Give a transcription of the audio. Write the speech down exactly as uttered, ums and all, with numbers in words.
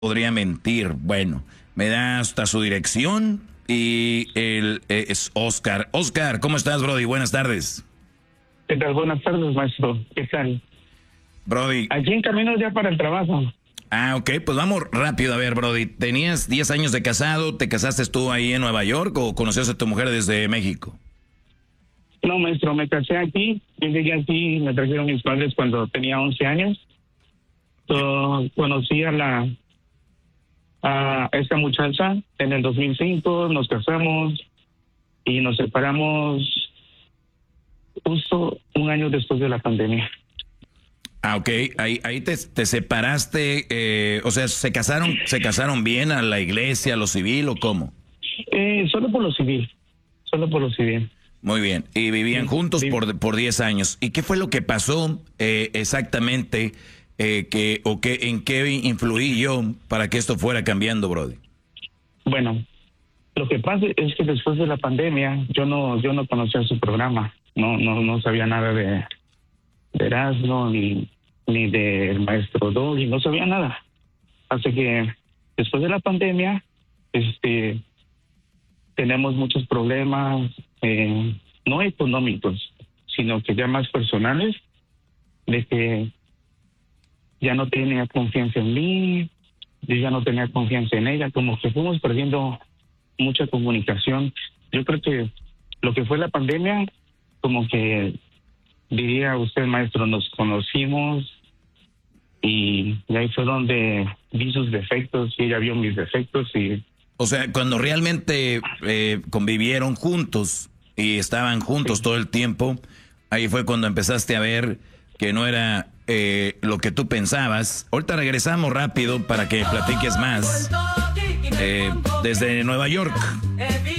podría mentir. Bueno, me da hasta su dirección y él es Oscar. Oscar, ¿cómo estás, Brody? Buenas tardes. ¿Qué tal? Buenas tardes, maestro. ¿Qué tal? Brody. Aquí en camino ya para el trabajo. Ah, ok, pues vamos rápido. A ver, Brody, ¿tenías diez años de casado? ¿Te casaste tú ahí en Nueva York o conociste a tu mujer desde México? No, maestro, me casé aquí. Yo llegué aquí, me trajeron mis padres cuando tenía once años. So, conocí a la a esta muchacha en el dos mil cinco, nos casamos y nos separamos justo un año después de la pandemia. Ah, ok, ahí, ahí te, te separaste, eh, o sea, ¿se casaron se casaron bien a la iglesia, a lo civil o cómo? Eh, solo por lo civil, solo por lo civil. Muy bien, y vivían Sí, juntos sí. por por diez años. ¿Y qué fue lo que pasó eh, exactamente, eh, que, o qué, en qué influí yo para que esto fuera cambiando, Brody? Bueno, lo que pasa es que después de la pandemia yo no yo no conocía su programa, no no no sabía nada de, de Erasmo ni ni del maestro Doggy, no sabía nada. Así que después de la pandemia, este, tenemos muchos problemas, eh, no económicos, sino que ya más personales, de que ya no tenía confianza en mí, yo ya no tenía confianza en ella, como que fuimos perdiendo mucha comunicación. Yo creo que lo que fue la pandemia, como que diría usted, maestro, nos conocimos y ahí fue donde vi sus defectos y ella vio mis defectos y... O sea, cuando realmente eh, convivieron juntos y estaban juntos Sí. todo el tiempo, ahí fue cuando empezaste a ver que no era eh, lo que tú pensabas. Ahorita regresamos rápido para que platiques más. Eh, desde Nueva York,